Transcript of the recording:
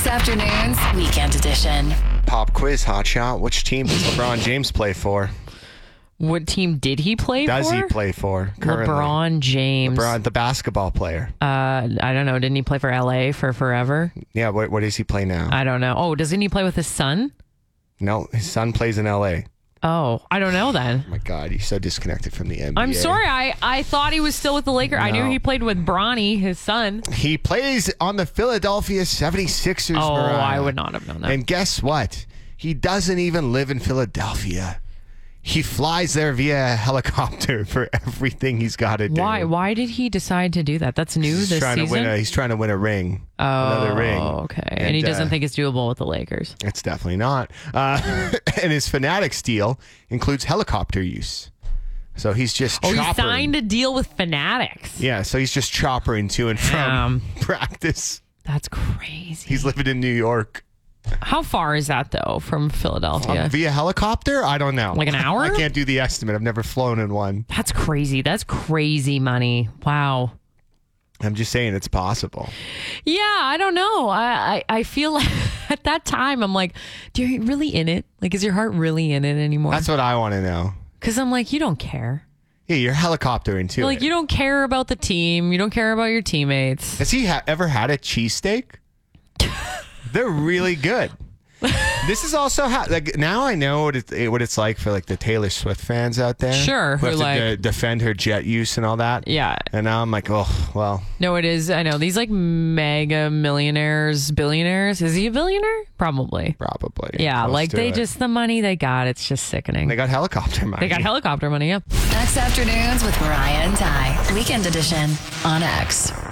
X Afternoons Weekend Edition. Pop quiz, hotshot. Which team does LeBron James play for? What team did he play Does for? he play for currently? LeBron James. LeBron, the basketball player. I don't know. Didn't he play for LA for forever? Yeah, what does he play now? I don't know. Oh, doesn't he play with his son? No, his son plays in LA. Oh, I don't know then. Oh my God, he's so disconnected from the NBA. I'm sorry. I thought he was still with the Lakers. I knew No. he played with Bronny, his son. He plays on the Philadelphia 76ers. Oh, Mariah. I would not have known that. And guess what? He doesn't even live in Philadelphia. He flies there via helicopter for everything he's got to do. Why? Why did he decide to do that? That's new He's this trying season. he's trying to win a ring. Another ring. Okay. And he doesn't think it's doable with the Lakers. It's definitely not. And his Fanatics deal includes helicopter use. So he's just Oh, he choppering. signed a deal with Fanatics. Yeah, so he's just choppering to and from practice. That's crazy. He's living in New York. How far is that though from Philadelphia? Via helicopter? I don't know. Like an hour? I can't do the estimate. I've never flown in one. That's crazy. That's crazy money. Wow. I'm just saying it's possible. Yeah, I don't know. I feel like at that time I'm like, do you really in it? Like, is your heart really in it anymore? That's what I want to know. Because I'm like, you don't care. Yeah, you're helicoptering too. Like, you don't care about the team. You don't care about your teammates. Has he ever had a cheesesteak? They're really good. This is also how, like, now I know what it's like for like the Taylor Swift fans out there. Sure, who who have to like defend her jet use and all that. Yeah. And now I'm like, oh well. No, it is. I know these like mega millionaires, billionaires. Is he a billionaire? Probably. Yeah, Close like to they it. just the money they got. It's just sickening. They got helicopter money. They got helicopter money. Yeah. X Afternoons with Mariah and Ty. Weekend Edition on X.